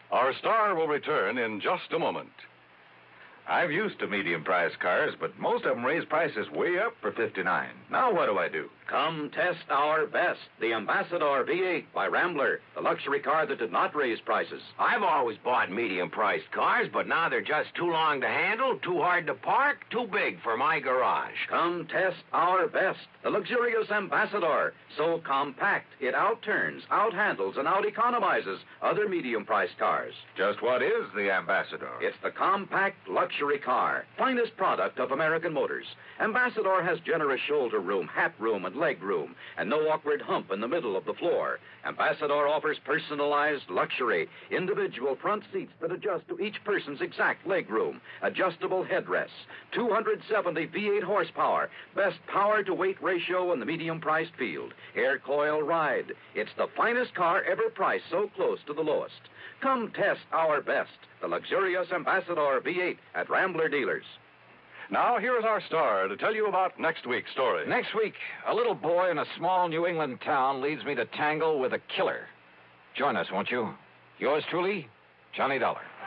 Our star will return in just a moment. I've used to medium-priced cars, but most of them raise prices way up for $59. Now what do I do? Come test our best, the Ambassador V8 by Rambler, the luxury car that did not raise prices. I've always bought medium-priced cars, but now they're just too long to handle, too hard to park, too big for my garage. Come test our best, the luxurious Ambassador. So compact, it outturns, outhandles, and out-economizes other medium-priced cars. Just what is the Ambassador? It's the compact luxury car, finest product of American Motors. Ambassador has generous shoulder room, hat room, and leg room, and no awkward hump in the middle of the floor. Ambassador offers personalized luxury, individual front seats that adjust to each person's exact leg room, adjustable headrests, 270 V8 horsepower, best power-to-weight ratio in the medium-priced field, air coil ride. It's the finest car ever priced so close to the lowest. Come test our best, the luxurious Ambassador V8 at Rambler dealers. Now, here is our star to tell you about next week's story. Next week, a little boy in a small New England town leads me to tangle with a killer. Join us, won't you? Yours truly, Johnny Dollar.